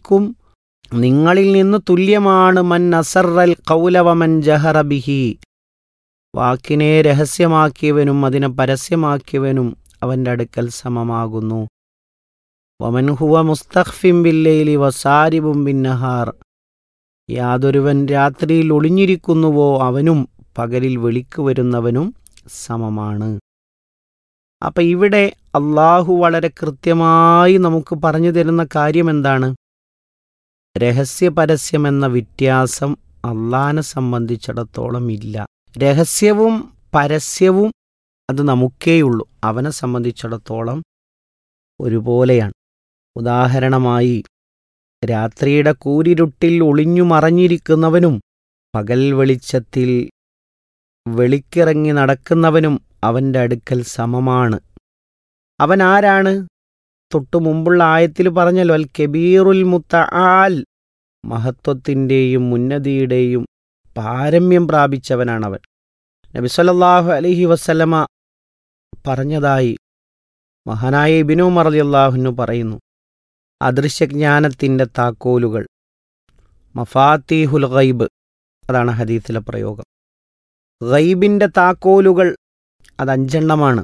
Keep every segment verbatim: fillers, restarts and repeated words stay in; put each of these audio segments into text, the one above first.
മിൻകും നിങ്ങളിൽ നിന്ന് തുല്യമാണ് മൻ അസറൽ ഖൗല വമൻ ജഹറ ബിഹി വാക്കിനെ രഹസ്യമാക്കിയവനും അതിനെ പരസ്യമാക്കിയവനും അവൻ്റെ അടുക്കൽ സമമാകുന്നു. വമൻ ഹുവ മുസ്തഖ്ഫിൻ ബില്ലൈലി വസാരിബും ബിന്നഹാർ യാതൊരുവൻ രാത്രിയിൽ ഒളിഞ്ഞിരിക്കുന്നുവോ അവനും പകലിൽ വെളിക്ക് വരുന്നവനും സമമാണ്. അപ്പം ഇവിടെ അള്ളാഹു വളരെ കൃത്യമായി നമുക്ക് പറഞ്ഞു തരുന്ന കാര്യം എന്താണ്? രഹസ്യ പരസ്യമെന്ന വ്യത്യാസം അള്ളാഹിനെ സംബന്ധിച്ചിടത്തോളം ഇല്ല. രഹസ്യവും പരസ്യവും അത് നമുക്കേയുള്ളൂ. അവനെ സംബന്ധിച്ചിടത്തോളം ഒരുപോലെയാണ്. ഉദാഹരണമായി രാത്രിയുടെ കൂരിരുട്ടിൽ ഒളിഞ്ഞു മറഞ്ഞിരിക്കുന്നവനും പകൽ വെളിച്ചത്തിൽ വെളിക്കിറങ്ങി നടക്കുന്നവനും അവൻ്റെ അടുക്കൽ സമമാണ്. അവൻ ആരാണ്? തൊട്ടു മുമ്പുള്ള ആയത്തിൽ പറഞ്ഞല്ലോ, അൽ കബീറുൽ മുത്തആൽ മഹത്വത്തിൻ്റെയും ഉന്നതിയുടെയും പാരമ്യം പ്രാപിച്ചവനാണവൻ. നബി സല്ലല്ലാഹു അലൈഹി വസല്ലമ പറഞ്ഞതായി മഹാനായ ഇബ്നു ഉമർ റളിയല്ലാഹു അൻഹു പറയുന്നു, അദൃശ്യജ്ഞാനത്തിൻ്റെ താക്കോലുകൾ മഫാത്തീഹുൽ ഗൈബ്, അതാണ് ഹദീസിലെ പ്രയോഗം. ഗൈബിൻ്റെ താക്കോലുകൾ അത് അഞ്ചെണ്ണമാണ്.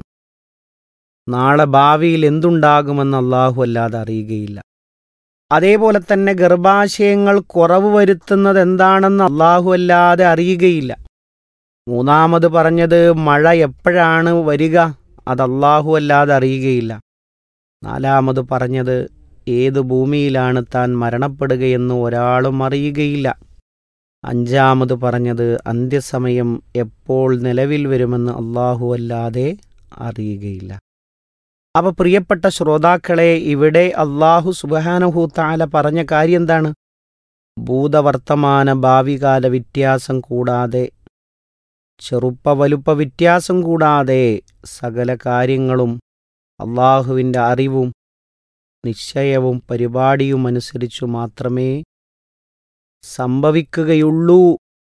നാളെ ഭാവിയിൽ എന്തുണ്ടാകുമെന്ന് അല്ലാഹു അല്ലാതെ അറിയുകയില്ല. അതേപോലെ തന്നെ ഗർഭാശയങ്ങൾ കുറവ് വരുത്തുന്നത് എന്താണെന്ന് അല്ലാഹു അല്ലാതെ അറിയുകയില്ല. മൂന്നാമത് പറഞ്ഞത് മഴ എപ്പോഴാണ് വരിക, അത് അല്ലാഹു അല്ലാതെ അറിയുകയില്ല. നാലാമത് പറഞ്ഞത് ഏത് ഭൂമിയിലാണ് താൻ മരണപ്പെടുകയെന്ന് ഒരാളും അറിയുകയില്ല. അഞ്ചാമത് പറഞ്ഞത് അന്ത്യസമയം എപ്പോൾ നിലവിൽ വരുമെന്ന് അല്ലാഹു അല്ലാതെ അറിയുകയില്ല. അപ്പോൾ പ്രിയപ്പെട്ട ശ്രോതാക്കളെ, ഇവിടെ അല്ലാഹു സുബ്ഹാനഹു തആല പറഞ്ഞ കാര്യം എന്താണ്? ഭൂതവർത്തമാന ഭാവികാല വ്യത്യാസം കൂടാതെ, ചെറുപ്പ വലുപ്പ വ്യത്യാസം കൂടാതെ സകല കാര്യങ്ങളും അല്ലാഹുവിൻ്റെ അറിവും നിശ്ചയവും പരിപാടിയും അനുസരിച്ചു മാത്രമേ സംഭവിക്കുകയുള്ളൂ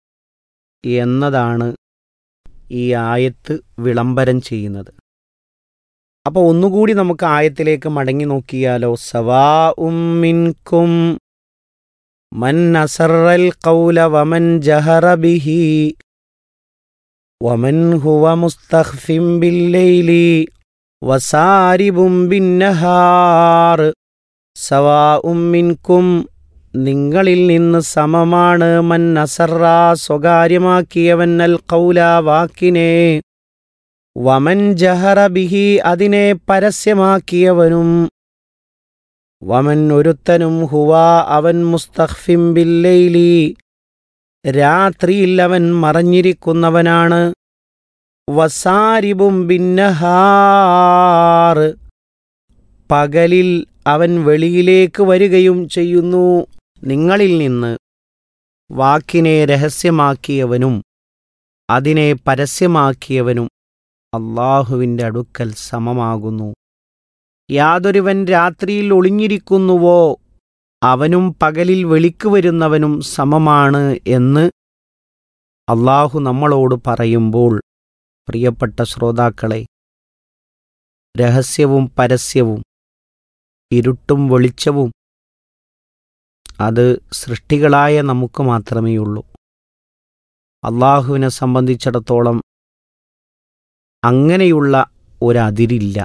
എന്നതാണ് ഈ ആയത്ത് വിളംബരം ചെയ്യുന്നത്. അപ്പോൾ ഒന്നുകൂടി നമുക്ക് ആയത്തിലേക്ക് മടങ്ങി നോക്കിയാലോ. സവാഉം മിൻകും മൻ അസറൽ ഖൗല വമൻ ജഹറ ബിഹി വമൻ ഹുവ മുസ്തഖ്ഫിൻ ബില്ലൈലി വസാരിബും ബിന്നഹാർ. സവാഉം മിൻകും നിങ്ങളിൽ നിന്ന് സമമാണ് മൻ അസറ സ്വകാര്യമാക്കിയവൻ അൽ ഖൗല വാക്കിനെ, വമൻ ജഹറ ബിഹി അതിനെ പരസ്യമാക്കിയവനും, വമൻ ഒരുത്തനും ഹുവ അവൻ മുസ്തഖ്ഫിൻ ബില്ലൈലി രാത്രിയിൽ അവൻ മറഞ്ഞിരിക്കുന്നവനാണ്, വസാരിബും ബിന്നഹാർ പകലിൽ അവൻ വെളിയിലേക്ക് വരികയും ചെയ്യുന്നു. നിങ്ങളിൽ നിന്ന് വാക്കിനെ രഹസ്യമാക്കിയവനും അതിനെ പരസ്യമാക്കിയവനും അല്ലാഹുവിൻ്റെ അടുക്കൽ സമമാകുന്നു. യാതൊരുവൻ രാത്രിയിൽ ഒളിഞ്ഞിരിക്കുന്നുവോ അവനും പകലിൽ വെളിക്ക് വരുന്നവനും സമമാണ് എന്ന് അല്ലാഹു നമ്മളോട് പറയുമ്പോൾ, പ്രിയപ്പെട്ട ശ്രോതാക്കളെ, രഹസ്യവും പരസ്യവും ഇരുട്ടും വെളിച്ചവും അത് സൃഷ്ടികളായ നമുക്ക് മാത്രമേയുള്ളൂ. അല്ലാഹുവിനെ സംബന്ധിച്ചിടത്തോളം അങ്ങനെയുള്ള ഒരതിരില്ല.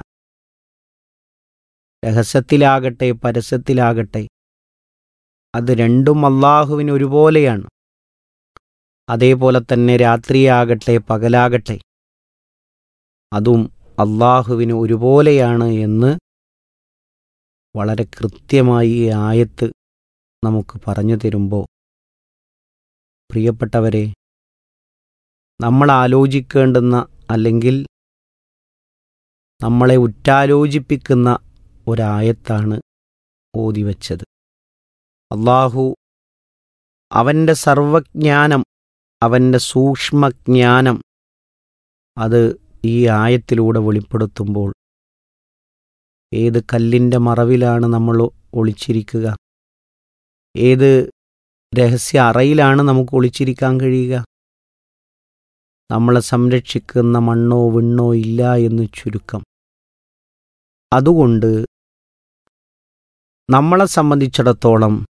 രഹസ്യത്തിലാകട്ടെ പരസ്യത്തിലാകട്ടെ അത് രണ്ടും അല്ലാഹുവിന് ഒരുപോലെയാണ്. അതേപോലെ തന്നെ രാത്രിയാകട്ടെ പകലാകട്ടെ അതും അല്ലാഹുവിന് ഒരുപോലെയാണ് എന്ന് വളരെ കൃത്യമായി ഈ ആയത്ത് നമുക്ക് പറഞ്ഞു തരുമ്പോൾ, പ്രിയപ്പെട്ടവരെ, നമ്മൾ ആലോചിക്കേണ്ടുന്ന അല്ലെങ്കിൽ നമ്മളെ ഉറ്റാലോചിപ്പിക്കുന്ന ഒരായത്താണ് ഓതിവെച്ചത്. അല്ലാഹു അവൻ്റെ സർവജ്ഞാനം, അവൻ്റെ സൂക്ഷ്മജ്ഞാനം അത് ഈ ആയത്തിലൂടെ വെളിപ്പെടുത്തുമ്പോൾ, ഏത് കല്ലിൻ്റെ മറവിലാണ് നമ്മൾ ഒളിച്ചിരിക്കുക, ഏത് രഹസ്യ അറയിലാണ് നമുക്ക് ഒളിച്ചിരിക്കാൻ കഴിയുക? നമ്മളെ സംരക്ഷിക്കുന്ന മണ്ണോ വിണ്ണോ ഇല്ല എന്ന് ചുരുക്കം. അതുകൊണ്ട് നമ്മളെ സംബന്ധിച്ചിടത്തോളം